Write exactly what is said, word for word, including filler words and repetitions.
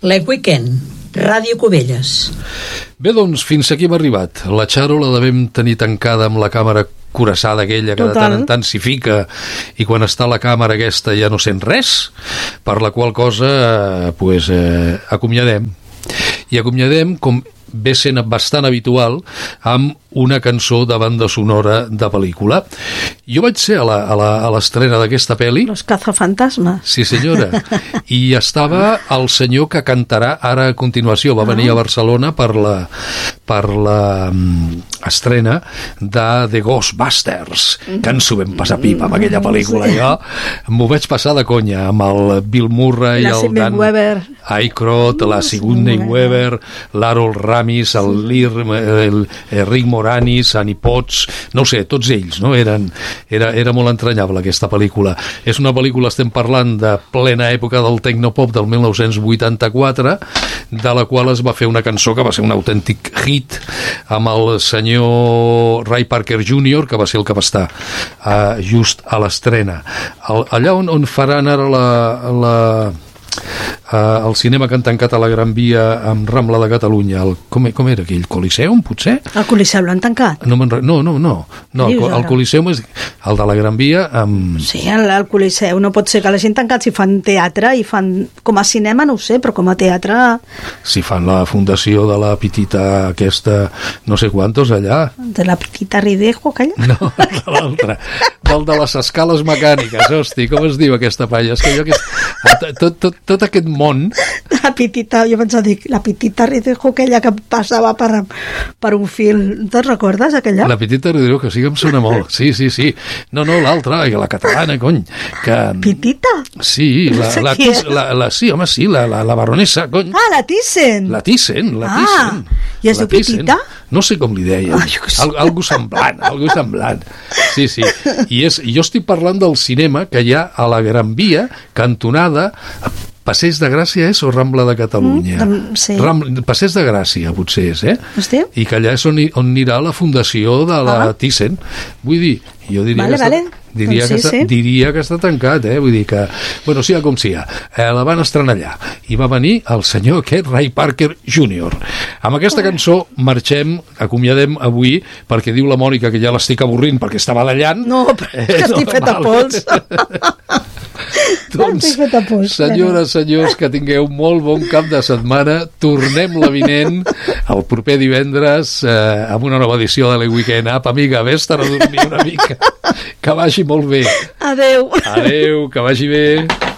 Le Weekend, Ràdio Cubelles. Bé, doncs, fins aquí hem arribat. La Charo la devem tenir tancada amb la càmera curaçada aquella que Total. de tant en tant s'hi fica i quan està la càmera aquesta ja no sent res, per la qual cosa eh, pues, eh, acomiadem. I acomiadem, com ve sent bastant habitual, amb una cançó de banda sonora de pel·lícula. Jo vaig ser a l'estrena d'aquesta pel·li. Los cazafantasmas. Sí, senyora. I estava el senyor que cantarà ara a continuació. Va venir a Barcelona per la, per la um, estrena de The Ghostbusters, que ens ho vam passar pipa amb aquella pel·lícula. Sí. Jo m'ho vaig passar de conya amb el Bill Murray, la el Dan Aykroyd, la Sigourney Weaver, l'Harold Ramis, el, Lir, el, el Rick Moranis, Annie Potts, no ho sé, tots ells, no? Eren, era, era molt entranyable aquesta pel·lícula. És una pel·lícula, estem parlant de plena època del tecnopop del mil nou-cents vuitanta-quatre, de la qual es va fer una cançó que va ser un autèntic hit amb el senyor Ray Parker júnior, que va ser el que va estar uh, just a l'estrena. Allà on, on faran ara la... la Uh, el cinema que han tancat a la Gran Via amb Rambla de Catalunya, el, com, com era aquell? Coliseum, potser? El Coliseum l'han tancat? No, no, no, no, no el, el Coliseum és el de la Gran Via amb... Sí, el, el Coliseum no pot ser que l'hagin tancat si fan teatre i fan com a cinema, no ho sé, però com a teatre... Si fan la fundació de la petita aquesta, no sé quantos allà. De la petita Ridejo, aquella? No, l'altra. Del de les escales mecàniques, hosti, com es diu aquesta palla? És que jo aquest... Tot, tot, tot aquest món... La petita, jo pensava, dic, la petita Ridejo, aquella que passava per, per un fil, te'n recordes, aquella? La petita Ridejo, que sí que em sona molt, sí, sí, sí. No, no, l'altra, la catalana, cony. Que... Petita? Sí, la, no sé la, la, la, sí, home, sí, la, la, la baronessa, cony. Ah, la Thyssen. La Thyssen, la ah, Thyssen. I es diu Petita? No sé com li deien. Ah, Al, algo semblant, algo semblant. Sí, sí. I és, jo estic parlant del cinema que hi ha a la Gran Via, cantonada, Passeig de Gràcia és o Rambla de Catalunya? Mm, sí. Ram, Passeig de Gràcia, potser és, eh? Hòstia. I que allà és on, on anirà la fundació de la ah. Thyssen. Vull dir, jo diria vale, que està, vale. diria, doncs sí, que està, sí. diria que està tancat, eh? Vull dir que, bueno, sí, com sia, eh, la van estrenar allà i va venir el senyor aquest, Ray Parker júnior Amb aquesta cançó marxem, acomiadem avui, perquè diu la Mònica que ja l'estic avorrint perquè està badallant. No, però eh, que estic no, feta pols. Doncs, senyores, senyors, que tingueu molt bon cap de setmana. Tornem l'avinent el proper divendres eh, amb una nova edició de Le Weekend. Apa, amiga, vés-te'n a dormir una mica. Que vagi molt bé. Adeu. Adeu, que vagi bé.